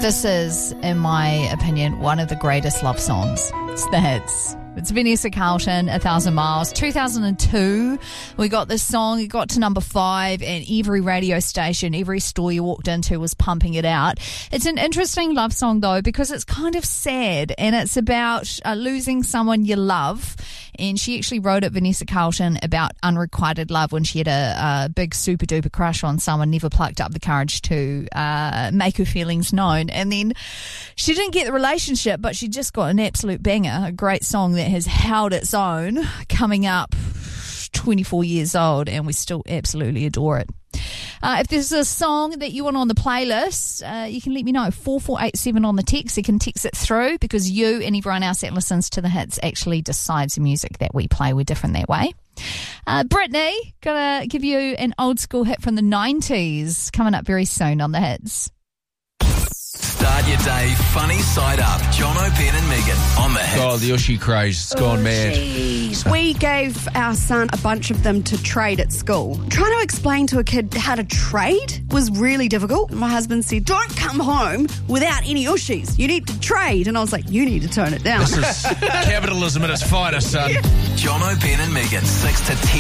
This is, in my opinion, one of the greatest love songs. It's the hits. It's Vanessa Carlton, 1,000 Miles. 2002, we got this song. It got to number 5, and every radio station, every store you walked into was pumping it out. It's an interesting love song, though, because it's kind of sad, and it's about losing someone you love. And she actually wrote it, Vanessa Carlton, about unrequited love when she had a big super-duper crush on someone, never plucked up the courage to make her feelings known. And then she didn't get the relationship, but she just got an absolute banger, a great song that has held its own, coming up 24 years old, and we still absolutely adore it. If there's a song that you want on the playlist, you can let me know. 4487 on the text. You can text it through, because you and everyone else that listens to the hits actually decides the music that we play. We're different that way. Brittany, gonna give you an old school hit from the 90s coming up very soon on the hits. Start your day funny side up. Jono, Ben and Megan on the hits. Oh, the Ushi craze. It's gone mad. We gave our son a bunch of them to trade at school. Trying to explain to a kid how to trade was really difficult. My husband said, don't come home without any Ushis. You need to trade. And I was like, you need to tone it down. This is capitalism at its finest, son. Jono, Ben and Megan, 6 to 10